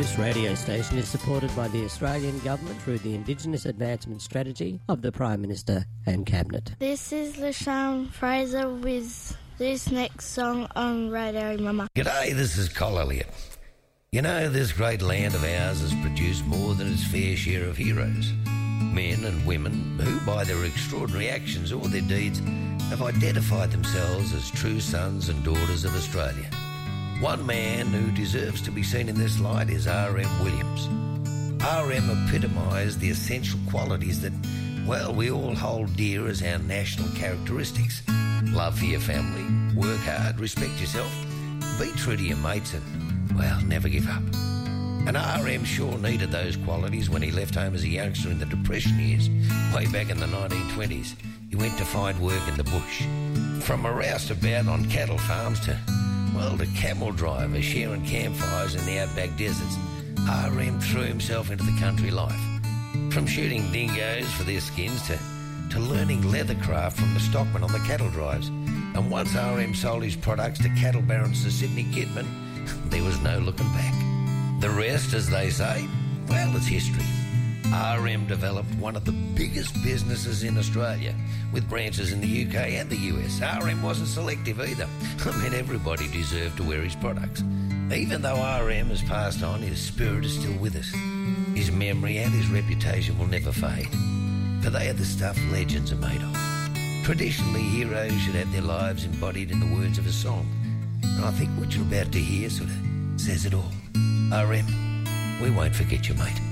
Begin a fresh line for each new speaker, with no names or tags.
This radio station is supported by the Australian Government through the Indigenous Advancement Strategy of the Prime Minister and Cabinet.
This is LaShawn Fraser with this next song on Radio Mama.
G'day, this is Col Elliott. You know, this great land of ours has produced more than its fair share of heroes. Men and women who, by their extraordinary actions or their deeds, have identified themselves as true sons and daughters of Australia. One man who deserves to be seen in this light is R.M. Williams. R.M. epitomised the essential qualities that, well, we all hold dear as our national characteristics. Love for your family, work hard, respect yourself, be true to your mates and, well, never give up. And R.M. sure needed those qualities when he left home as a youngster in the Depression years, way back in the 1920s. He went to find work in the bush. From a roustabout on cattle farms to camel driver sharing campfires in the outback deserts, R.M. threw himself into the country life. From shooting dingoes for their skins to learning leathercraft from the stockman on the cattle drives. And once R.M. sold his products to cattle barons to Sydney Kidman, there was no looking back. The rest, as they say, well, it's history. R.M. developed one of the biggest businesses in Australia, with branches in the UK and the US. R.M. wasn't selective either. I mean, everybody deserved to wear his products. Even though R.M. has passed on, his spirit is still with us. His memory and his reputation will never fade, for they are the stuff legends are made of. Traditionally, heroes should have their lives embodied in the words of a song, and I think what you're about to hear sort of says it all. R.M., we won't forget you, mate.